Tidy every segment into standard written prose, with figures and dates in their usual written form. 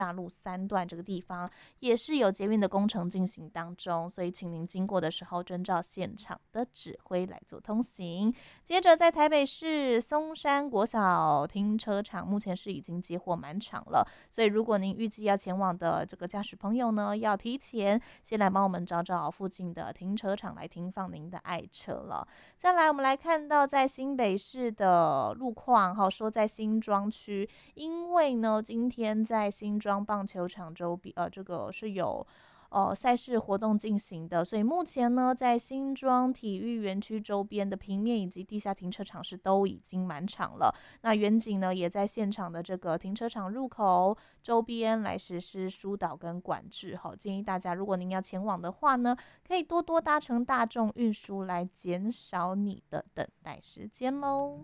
大路3段这个地方也是有捷运的工程进行当中，所以请您经过的时候遵照现场的指挥来做通行。接着在台北市松山国小停车场，目前是已经接获满场了，所以如果您预计要前往的这个驾驶朋友呢，要提前先来帮我们找找附近的停车场来停放您的爱车了。再来，我们来看到在新北市的路况，说在新庄区，因为呢，今天在新庄棒球场周边，这个是有赛事活动进行的，所以目前呢，在新庄体育园区周边的平面以及地下停车场是都已经满场了。那远景呢，也在现场的这个停车场入口周边来实施疏导跟管制。建议大家，如果您要前往的话呢，可以多多搭乘大众运输来减少你的等待时间喽。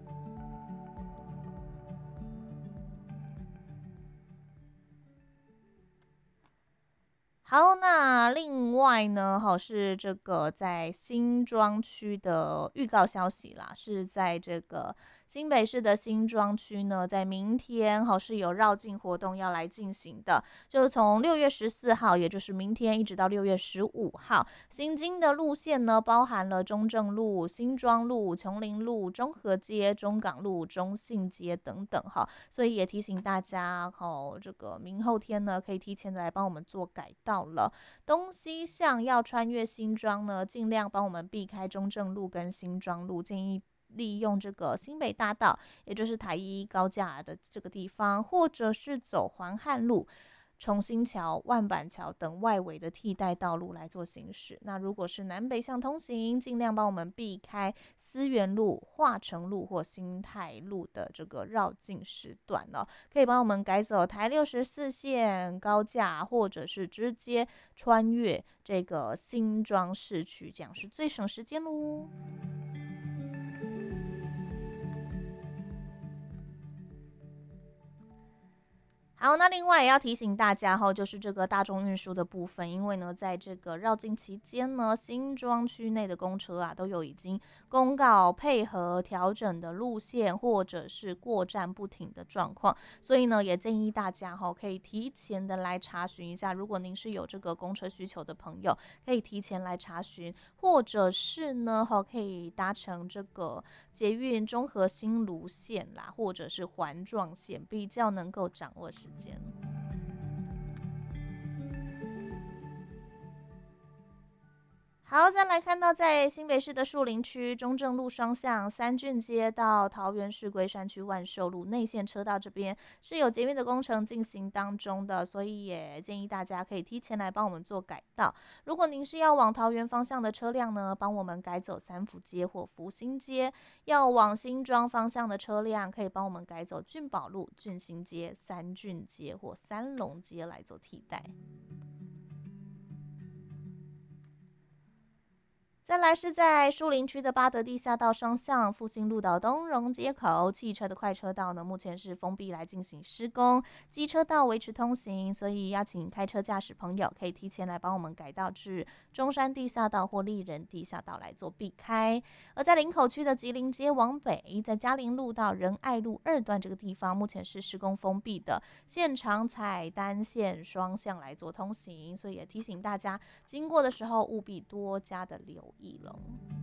好，那另外呢，是这个在新庄区的预告消息啦，是在这个新北市的新庄区呢，在明天是有绕境活动要来进行的，就是从6月14号，也就是明天一直到6月15号，行经的路线呢，包含了中正路、新庄路、琼林路、中和街、中港路、中信街等等所以也提醒大家这个明后天呢，可以提前的来帮我们做改道了。东西向要穿越新庄呢，尽量帮我们避开中正路跟新庄路，建议利用这个新北大道，也就是台一高架的这个地方，或者是走环汉路、重新桥、万板桥等外围的替代道路来做行驶。那如果是南北向通行，尽量帮我们避开思源路、化成路或新泰路的这个绕境时段可以帮我们改走台64线高架，或者是直接穿越这个新庄市区，这样是最省时间喽。好，那另外也要提醒大家就是这个大众运输的部分，因为呢，在这个绕境期间呢，新庄区内的公车都有已经公告配合调整的路线或者是过站不停的状况，所以呢，也建议大家可以提前的来查询一下，如果您是有这个公车需求的朋友，可以提前来查询，或者是呢，可以搭乘这个捷运中和新芦线啦，或者是环状线，比较能够掌握时间。好，再来看到在新北市的树林区中正路双向三郡街到桃园市龟山区万寿路内线车道这边是有捷运的工程进行当中的，所以也建议大家可以提前来帮我们做改道。如果您是要往桃园方向的车辆呢，帮我们改走三福街或福兴街；要往新庄方向的车辆，可以帮我们改走俊宝路、俊兴街、三郡街或三龙街来做替代。再来是在树林区的八德地下道双向复兴路到东荣街口，汽车的快车道呢，目前是封闭来进行施工，机车道维持通行，所以邀请开车驾驶朋友可以提前来帮我们改道至中山地下道或立人地下道来做避开。而在林口区的吉林街往北，在嘉陵路到仁爱路2段这个地方，目前是施工封闭的，现场采单线双向来做通行，所以也提醒大家经过的时候务必多加的留意了。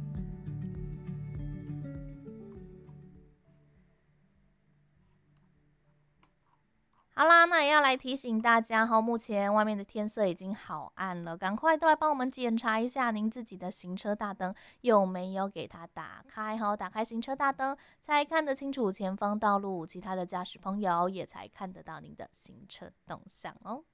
好啦，那也要来提醒大家目前外面的天色已经好暗了，赶快都来帮我们检查一下您自己的行车大灯有没有给它打开打开行车大灯才看得清楚前方道路，其他的驾驶朋友也才看得到您的行车动向哦。